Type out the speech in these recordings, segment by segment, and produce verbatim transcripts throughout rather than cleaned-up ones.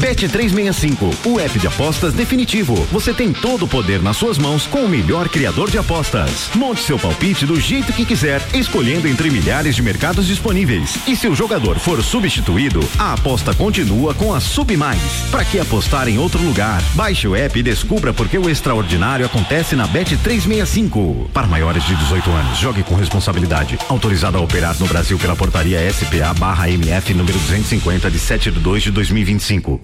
Bet trezentos e sessenta e cinco, o app de apostas definitivo. Você tem todo o poder nas suas mãos com o melhor criador de apostas. Monte seu palpite do jeito que quiser, escolhendo entre milhares de mercados disponíveis. E se o jogador for substituído, a aposta continua com a Submais. Para que apostar em outro lugar? Baixe o app e descubra por que o extraordinário acontece na Bet trezentos e sessenta e cinco. Para maiores de dezoito anos, jogue com responsabilidade. Autorizado a operar no Brasil pela portaria S P A barra M F número duzentos e cinquenta de sete de dois de dois mil e vinte e cinco.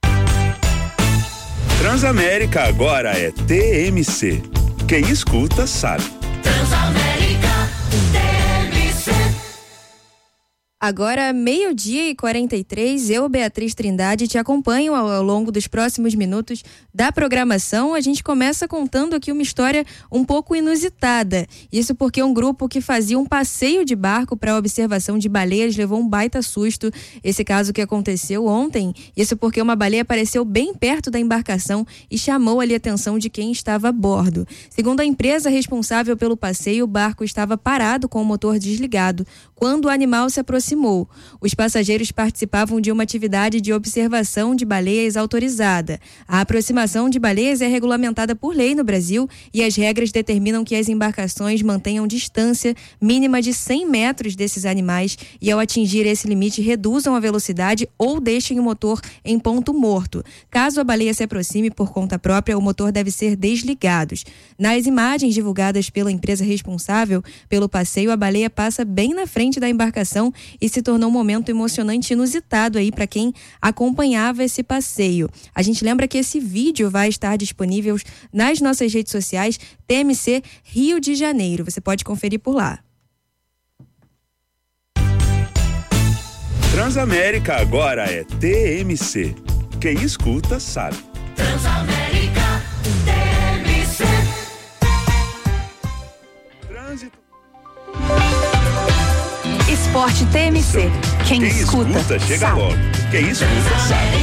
Transamérica agora é T M C. Quem escuta sabe. Transamérica T M C. Agora, meio-dia e quarenta e três, eu, Beatriz Trindade, te acompanho ao, ao longo dos próximos minutos da programação. A gente começa contando aqui uma história um pouco inusitada. Isso porque um grupo que fazia um passeio de barco para observação de baleias levou um baita susto. Esse caso que aconteceu ontem, isso porque uma baleia apareceu bem perto da embarcação e chamou ali a atenção de quem estava a bordo. Segundo a empresa responsável pelo passeio, o barco estava parado com o motor desligado quando o animal se aproximou. Os passageiros participavam de uma atividade de observação de baleias autorizada. A aproximação de baleias é regulamentada por lei no Brasil e as regras determinam que as embarcações mantenham distância mínima de cem metros desses animais e, ao atingir esse limite, reduzam a velocidade ou deixem o motor em ponto morto. Caso a baleia se aproxime por conta própria, o motor deve ser desligado. Nas imagens divulgadas pela empresa responsável pelo passeio, a baleia passa bem na frente da embarcação e se tornou um momento emocionante e inusitado aí para quem acompanhava esse passeio. A gente lembra que esse vídeo vai estar disponível nas nossas redes sociais, T M C Rio de Janeiro. Você pode conferir por lá. Transamérica agora é T M C. Quem escuta sabe. Transamérica T M C. Trânsito. Esporte T M C. Quem, Quem escuta, escuta chega sabe. logo. Quem escuta sabe.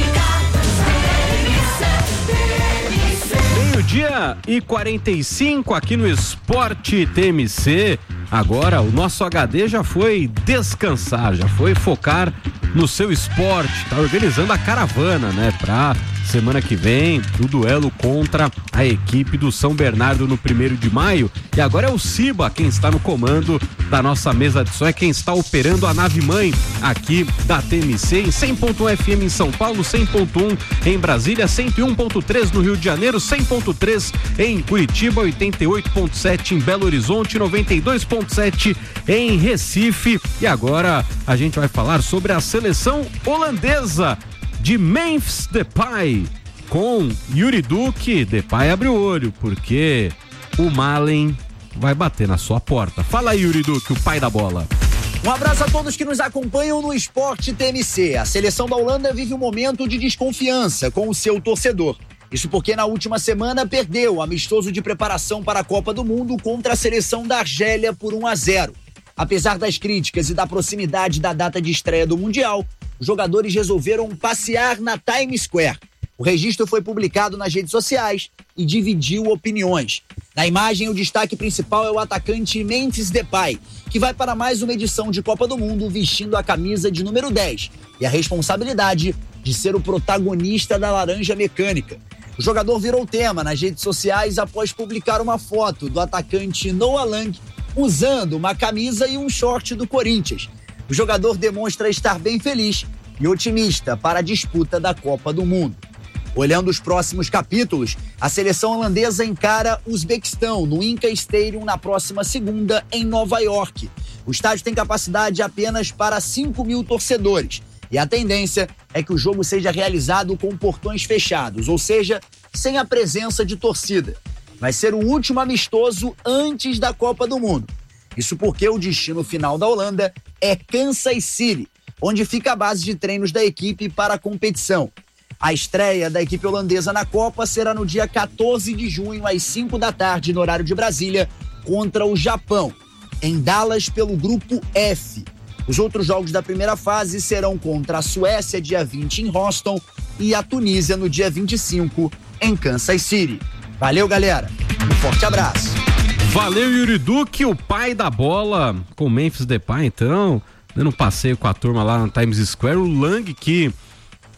Meio-dia e quarenta e cinco aqui no Esporte T M C. Agora o nosso H D já foi descansar, já foi focar no seu esporte. Tá organizando a caravana, né? Pra semana que vem, o duelo contra a equipe do São Bernardo no primeiro de maio. E agora é o Ciba quem está no comando da nossa mesa de som, é quem está operando a nave-mãe aqui da T M C em cem ponto um F M em São Paulo, cem ponto um em Brasília, cento e um ponto três no Rio de Janeiro, cem ponto três em Curitiba, oitenta e oito ponto sete em Belo Horizonte, noventa e dois ponto sete em Recife. E agora a gente vai falar sobre a seleção holandesa de Memphis Depay com Yuri Duque. Depay abre o olho porque o Malen vai bater na sua porta. Fala aí, Yuri Duque, o pai da bola. Um abraço a todos que nos acompanham no Esporte T M C. A seleção da Holanda vive um momento de desconfiança com o seu torcedor. Isso porque na última semana perdeu o amistoso de preparação para a Copa do Mundo contra a seleção da Argélia por um a zero. Apesar das críticas e da proximidade da data de estreia do Mundial, os jogadores resolveram passear na Times Square. O registro foi publicado nas redes sociais e dividiu opiniões. Na imagem, o destaque principal é o atacante Memphis Depay, que vai para mais uma edição de Copa do Mundo vestindo a camisa de número dez e a responsabilidade de ser o protagonista da laranja mecânica. O jogador virou tema nas redes sociais após publicar uma foto do atacante Noah Lang usando uma camisa e um short do Corinthians. O jogador demonstra estar bem feliz e otimista para a disputa da Copa do Mundo. Olhando os próximos capítulos, a seleção holandesa encara o Uzbequistão no Inca Stadium na próxima segunda em Nova York. O estádio tem capacidade apenas para cinco mil torcedores e a tendência é que o jogo seja realizado com portões fechados, ou seja, sem a presença de torcida. Vai ser o último amistoso antes da Copa do Mundo. Isso porque o destino final da Holanda é Kansas City, onde fica a base de treinos da equipe para a competição. A estreia da equipe holandesa na Copa será no dia quatorze de junho, às cinco da tarde, no horário de Brasília, contra o Japão, em Dallas, pelo Grupo F. Os outros jogos da primeira fase serão contra a Suécia, dia vinte, em Houston, e a Tunísia, no dia vinte e cinco, em Kansas City. Valeu, galera. Um forte abraço. Valeu, Yuri Duque, o pai da bola, com Memphis Depay, então, dando um passeio com a turma lá na Times Square. O Lang, que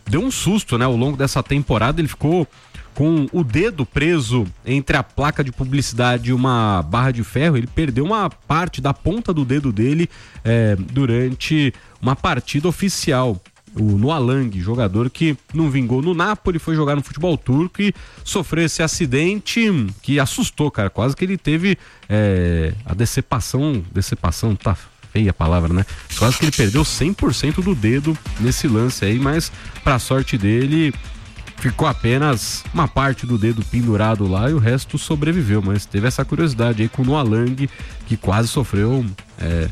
deu um susto, né? Ao longo dessa temporada ele ficou com o dedo preso entre a placa de publicidade e uma barra de ferro. Ele perdeu uma parte da ponta do dedo dele é, durante uma partida oficial. O Noah Lang, jogador que não vingou no Napoli, foi jogar no futebol turco e sofreu esse acidente que assustou, cara. Quase que ele teve é, a decepação, decepação, tá feia a palavra, né? Quase que ele perdeu cem por cento do dedo nesse lance aí, mas pra sorte dele ficou apenas uma parte do dedo pendurado lá e o resto sobreviveu, mas teve essa curiosidade aí com o Noah Lang, que quase sofreu é,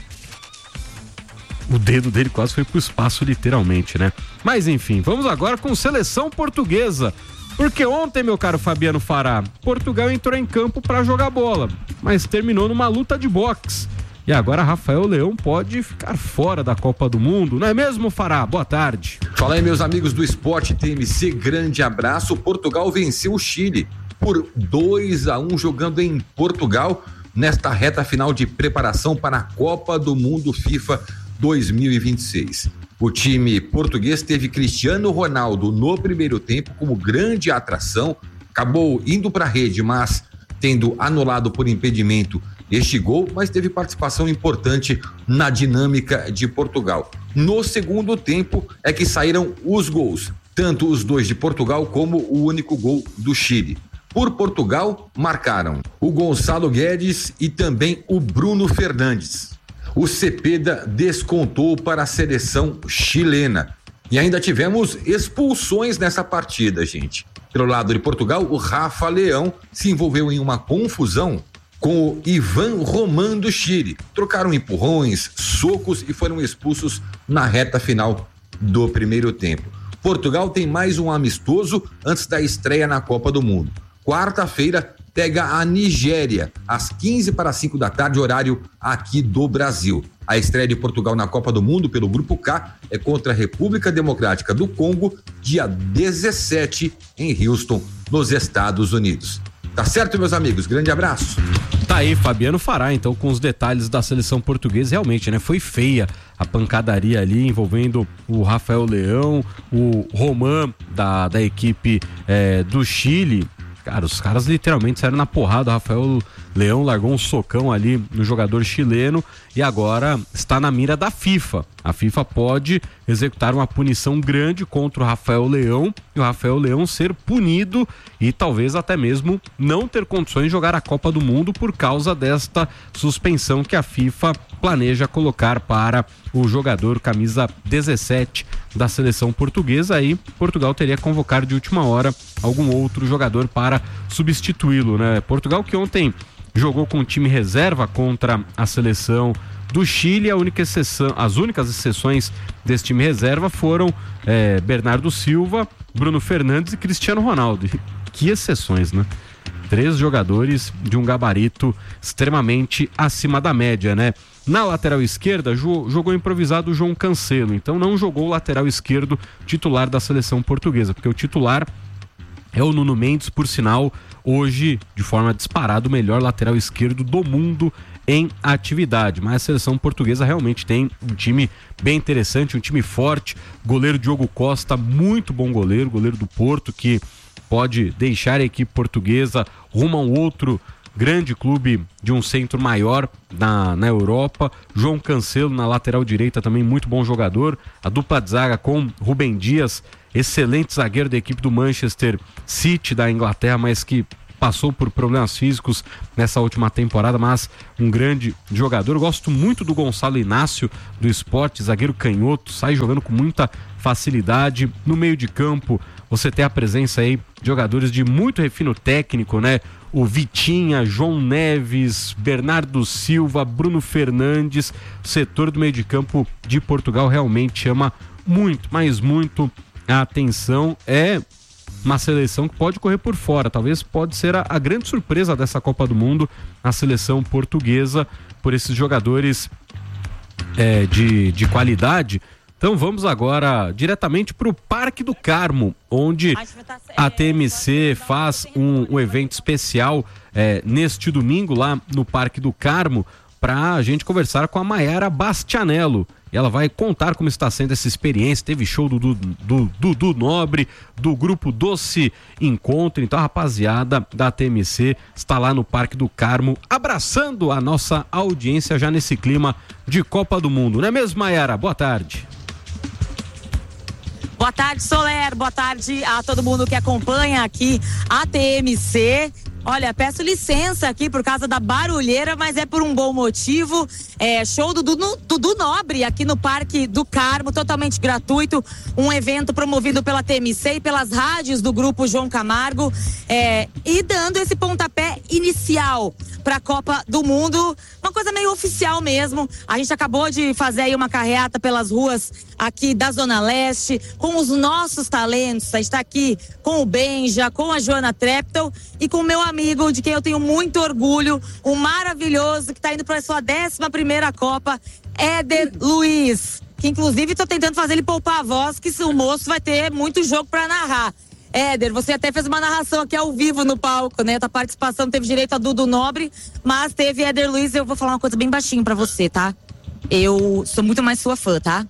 o dedo dele quase foi pro espaço literalmente, né? Mas enfim, vamos agora com seleção portuguesa, porque ontem, meu caro Fabiano Fará, Portugal entrou em campo para jogar bola, mas terminou numa luta de boxe. E agora Rafael Leão pode ficar fora da Copa do Mundo, não é mesmo, Fará? Boa tarde. Fala aí, meus amigos do Esporte T M C, grande abraço. Portugal venceu o Chile por dois a um jogando em Portugal nesta reta final de preparação para a Copa do Mundo FIFA dois mil e vinte e seis. O time português teve Cristiano Ronaldo no primeiro tempo como grande atração, acabou indo para a rede, mas tendo anulado por impedimento este gol, mas teve participação importante na dinâmica de Portugal. No segundo tempo é que saíram os gols, tanto os dois de Portugal como o único gol do Chile. Por Portugal, marcaram o Gonçalo Guedes e também o Bruno Fernandes. O Cepeda descontou para a seleção chilena. E ainda tivemos expulsões nessa partida, gente. Pelo lado de Portugal, o Rafa Leão se envolveu em uma confusão com o Ivan Roman do Chile. Trocaram empurrões, socos e foram expulsos na reta final do primeiro tempo. Portugal tem mais um amistoso antes da estreia na Copa do Mundo. Quarta-feira pega a Nigéria, às quinze para as cinco da tarde, horário aqui do Brasil. A estreia de Portugal na Copa do Mundo pelo Grupo K é contra a República Democrática do Congo, dia dezessete, em Houston, nos Estados Unidos. Tá certo, meus amigos? Grande abraço. Tá aí, Fabiano Fará, então, com os detalhes da seleção portuguesa. Realmente, né? Foi feia a pancadaria ali, envolvendo o Rafael Leão, o Roman da, da equipe é, do Chile. Cara, os caras literalmente saíram na porrada. O Rafael Leão largou um socão ali no jogador chileno e agora está na mira da FIFA. A FIFA pode executar uma punição grande contra o Rafael Leão e o Rafael Leão ser punido e talvez até mesmo não ter condições de jogar a Copa do Mundo por causa desta suspensão que a FIFA planeja colocar para o jogador camisa dezessete da seleção portuguesa. Aí Portugal teria que convocar de última hora algum outro jogador para substituí-lo, né? Portugal que ontem jogou com o time reserva contra a seleção do Chile. A única exceção, as únicas exceções desse time reserva foram é, Bernardo Silva, Bruno Fernandes e Cristiano Ronaldo. Que exceções, né? Três jogadores de um gabarito extremamente acima da média, né? Na lateral esquerda, jogou improvisado o João Cancelo, então não jogou o lateral esquerdo titular da seleção portuguesa, porque o titular é o Nuno Mendes, por sinal, hoje, de forma disparada, o melhor lateral esquerdo do mundo em atividade. Mas a seleção portuguesa realmente tem um time bem interessante, um time forte. Goleiro Diogo Costa, muito bom goleiro, goleiro do Porto, que pode deixar a equipe portuguesa rumo a um outro grande clube de um centro maior na, na Europa. João Cancelo na lateral direita, também muito bom jogador. A dupla de zaga com Rubem Dias, excelente zagueiro da equipe do Manchester City da Inglaterra, mas que passou por problemas físicos nessa última temporada, mas um grande jogador. Eu gosto muito do Gonçalo Inácio do Sport, zagueiro canhoto, sai jogando com muita facilidade. No meio de campo você tem a presença aí de jogadores de muito refino técnico, né? O Vitinha, João Neves, Bernardo Silva, Bruno Fernandes. O setor do meio de campo de Portugal realmente chama muito, mas muito a atenção. É uma seleção que pode correr por fora, talvez pode ser a, a grande surpresa dessa Copa do Mundo, a seleção portuguesa, por esses jogadores é, de, de qualidade. Então vamos agora diretamente para o Parque do Carmo, onde a T M C faz um, um evento especial é, neste domingo lá no Parque do Carmo, para a gente conversar com a Mayara Bastianello. e ela vai contar como está sendo essa experiência. Teve show do Dudu do, do Nobre, do grupo Doce Encontro. Então a rapaziada da T M C está lá no Parque do Carmo, abraçando a nossa audiência já nesse clima de Copa do Mundo. Não é mesmo, Maiara? Boa tarde. Boa tarde, Soler. Boa tarde a todo mundo que acompanha aqui a T M C. Olha, peço licença aqui por causa da barulheira, mas é por um bom motivo. É show do Dudu, Dudu Nobre aqui no Parque do Carmo, totalmente gratuito. Um evento promovido pela T M C e pelas rádios do Grupo João Camargo. É, e dando esse pontapé inicial para a Copa do Mundo. Uma coisa meio oficial mesmo. A gente acabou de fazer aí uma carreata pelas ruas aqui da Zona Leste, com os nossos talentos. A gente está aqui com o Benja, com a Joana Treptow e com o meu amigo, de quem eu tenho muito orgulho, o maravilhoso, que está indo para a sua décima primeira Copa, Éder Luiz. Que inclusive estou tentando fazer ele poupar a voz, que o moço vai ter muito jogo para narrar. Éder, você até fez uma narração aqui ao vivo no palco, né? Tua participação teve direito a Dudu Nobre, mas teve Éder Luiz. Eu vou falar uma coisa bem baixinho pra você, tá? Eu sou muito mais sua fã, tá?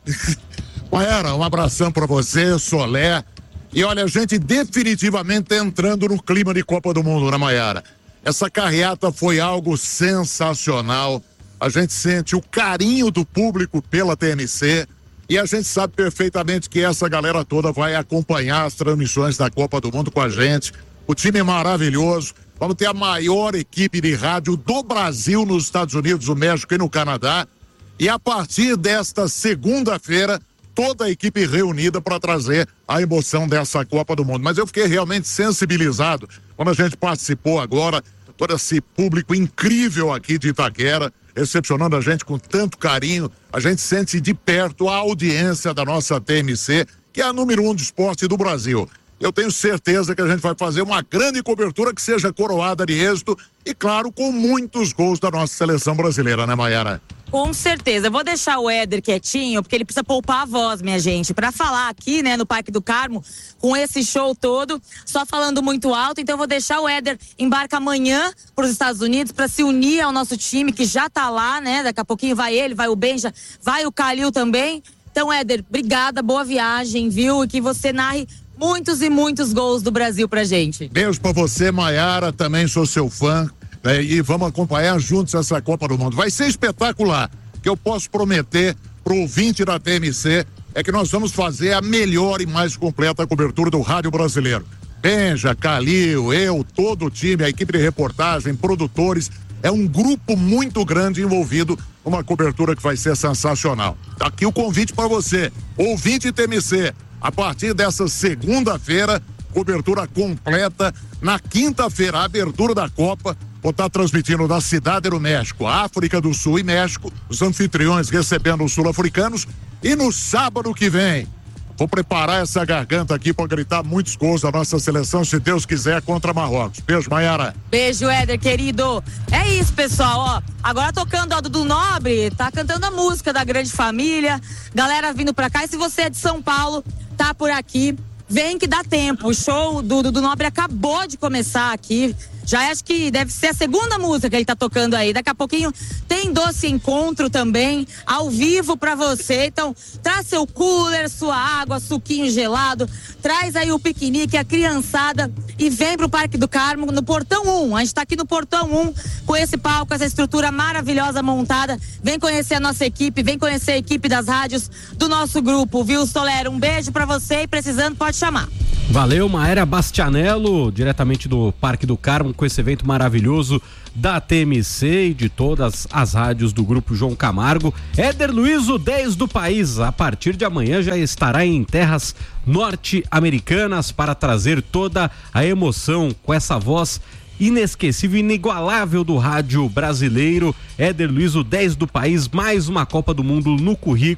Maera, um abração pra você, Solé. E olha, a gente definitivamente tá entrando no clima de Copa do Mundo, né, Maiara? Essa carreata foi algo sensacional. A gente sente o carinho do público pela T M C. E a gente sabe perfeitamente que essa galera toda vai acompanhar as transmissões da Copa do Mundo com a gente. O time é maravilhoso. Vamos ter a maior equipe de rádio do Brasil nos Estados Unidos, o México e no Canadá. E a partir desta segunda-feira, toda a equipe reunida para trazer a emoção dessa Copa do Mundo. Mas eu fiquei realmente sensibilizado quando a gente participou agora, todo esse público incrível aqui de Itaquera, recepcionando a gente com tanto carinho. A gente sente de perto a audiência da nossa T M C, que é a número um de esporte do Brasil. Eu tenho certeza que a gente vai fazer uma grande cobertura que seja coroada de êxito e, claro, com muitos gols da nossa seleção brasileira, né, Maiara? Com certeza. Eu vou deixar o Éder quietinho, porque ele precisa poupar a voz, minha gente, para falar aqui, né, no Parque do Carmo, com esse show todo, só falando muito alto. Então eu vou deixar o Éder embarcar amanhã para os Estados Unidos para se unir ao nosso time, que já tá lá, né? Daqui a pouquinho vai ele, vai o Benja, vai o Calil também. Então, Éder, obrigada, boa viagem, viu? E que você narre muitos e muitos gols do Brasil pra gente. Beijo pra você, Maiara, também sou seu fã. É, e vamos acompanhar juntos essa Copa do Mundo. Vai ser espetacular. O que eu posso prometer pro ouvinte da T M C é que nós vamos fazer a melhor e mais completa cobertura do rádio brasileiro. Benja, Calil, eu, todo o time, a equipe de reportagem, produtores. É um grupo muito grande envolvido numa cobertura que vai ser sensacional. Tá aqui o convite para você, ouvinte T M C. A partir dessa segunda-feira, cobertura completa. Na quinta-feira, a abertura da Copa. Vou estar transmitindo da Cidade do México, África do Sul e México, os anfitriões recebendo os sul-africanos. E no sábado que vem, vou preparar essa garganta aqui para gritar muitos gols da nossa seleção, se Deus quiser, contra Marrocos. Beijo, Maiara. Beijo, Éder, querido. É isso, pessoal, ó. Agora tocando a Dudu Nobre, tá cantando a música da Grande Família. Galera vindo pra cá. E se você é de São Paulo, tá por aqui, vem que dá tempo. O show do Dudu Nobre acabou de começar aqui. Já acho que deve ser a segunda música que ele tá tocando aí. Daqui a pouquinho tem Doce Encontro também, ao vivo pra você. Então, traz seu cooler, sua água, suquinho gelado. Traz aí o piquenique, a criançada e vem pro Parque do Carmo, no Portão um. A gente tá aqui no Portão um, com esse palco, essa estrutura maravilhosa montada. Vem conhecer a nossa equipe, vem conhecer a equipe das rádios do nosso grupo, viu, Soler? Um beijo pra você e precisando, pode chamar. Valeu, Maéria Bastianello, diretamente do Parque do Carmo, com esse evento maravilhoso da T M C e de todas as rádios do Grupo João Camargo. Éder Luiz, o dez do país, a partir de amanhã já estará em terras norte-americanas para trazer toda a emoção com essa voz inesquecível, inigualável do rádio brasileiro. Éder Luiz, o dez do país, mais uma Copa do Mundo no currículo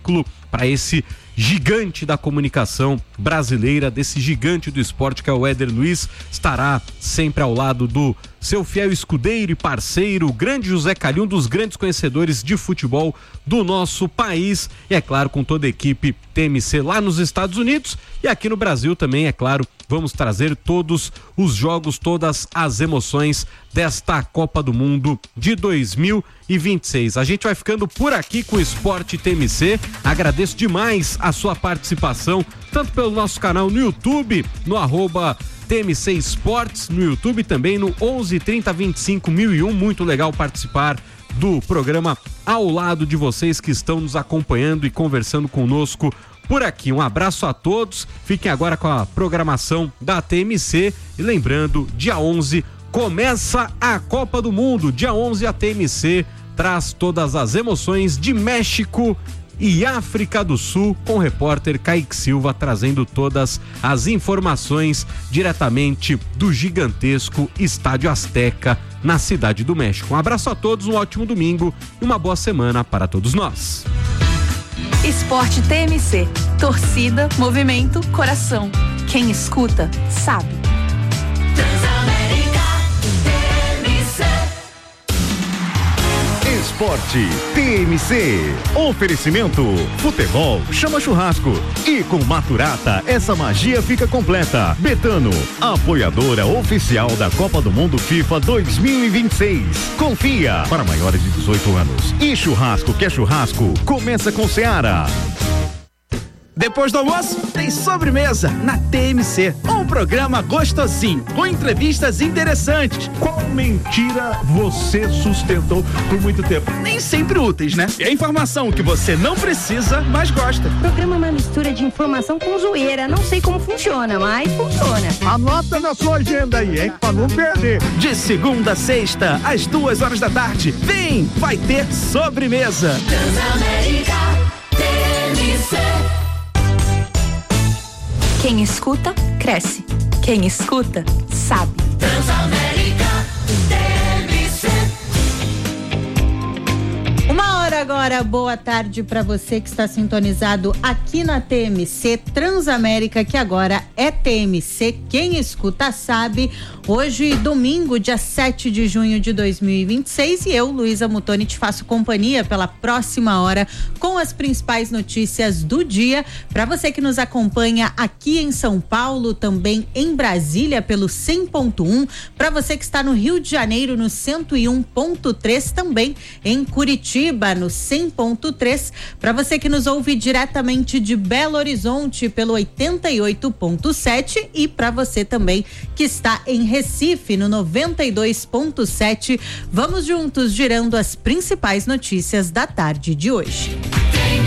para esse gigante da comunicação brasileira, desse gigante do esporte que é o Éder Luiz, estará sempre ao lado do seu fiel escudeiro e parceiro, o grande José Calil, um dos grandes conhecedores de futebol do nosso país, e é claro, com toda a equipe T M C lá nos Estados Unidos e aqui no Brasil também, é claro, vamos trazer todos os jogos, todas as emoções desta Copa do Mundo de dois mil e vinte e seis. A gente vai ficando por aqui com o Esporte T M C. Agradeço demais a sua participação, tanto pelo nosso canal no YouTube, no arroba T M C Esportes, no YouTube também no onze trinta vinte e cinco mil e um. Muito legal participar do programa ao lado de vocês que estão nos acompanhando e conversando conosco por aqui. Um abraço a todos, fiquem agora com a programação da T M C e lembrando, dia onze começa a Copa do Mundo. Dia onze a T M C traz todas as emoções de México e África do Sul, com o repórter Kaique Silva trazendo todas as informações diretamente do gigantesco Estádio Azteca na Cidade do México. Um abraço a todos, um ótimo domingo e uma boa semana para todos nós. Esporte T M C. Torcida, movimento, coração. Quem escuta, sabe. Transamérica T M C. Esporte T M C. Oferecimento Futebol chama churrasco. E com Maturata essa magia fica completa. Betano, apoiadora oficial da Copa do Mundo FIFA dois mil e vinte e seis. Confia para maiores de dezoito anos. E churrasco que é churrasco, começa com Seara. Depois do almoço, tem sobremesa na T M C. Um programa gostosinho, com entrevistas interessantes. Qual mentira você sustentou por muito tempo? Nem sempre úteis, né? É informação que você não precisa, mas gosta. O programa é uma mistura de informação com zoeira. Não sei como funciona, mas funciona. Anota na sua agenda aí, hein? Pra não perder. De segunda a sexta, às duas horas da tarde. Vem, vai ter sobremesa. Transamérica T M C. Quem escuta, cresce. Quem escuta, sabe. Transamérica T M C. Uma hora agora, boa tarde para você que está sintonizado aqui na T M C Transamérica, que agora é T M C. Quem escuta sabe. Hoje, domingo, dia sete de junho de dois mil e vinte e seis, e eu, Luísa Mutoni, te faço companhia pela próxima hora com as principais notícias do dia. Para você que nos acompanha aqui em São Paulo, também em Brasília pelo cem ponto um, para você que está no Rio de Janeiro no cento e um ponto três, também em Curitiba no cem ponto três, para você que nos ouve diretamente de Belo Horizonte pelo oitenta e oito ponto sete e para você também que está em Recife no noventa e dois ponto sete. Vamos juntos girando as principais notícias da tarde de hoje.